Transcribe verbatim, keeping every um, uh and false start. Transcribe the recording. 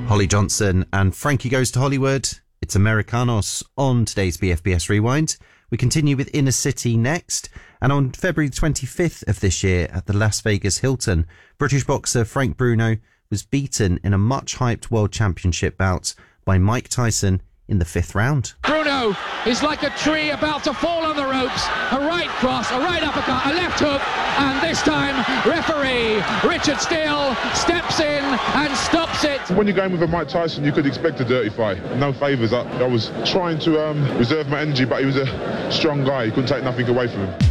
Holly Johnson and Frankie Goes to Hollywood. It's Americanos on today's B F B S Rewind. We continue with Inner City next. And on February twenty-fifth of this year at the Las Vegas Hilton, British boxer Frank Bruno was beaten in a much-hyped World Championship bout by Mike Tyson in the fifth round. Bruno is like a tree about to fall on the ropes. A right cross, a right uppercut, a left hook, and this time referee Richard Steele steps in and stops it. When you're going with a Mike Tyson, you could expect a dirty fight. No favours. I, I was trying to um, reserve my energy, but he was a strong guy. He couldn't take nothing away from him.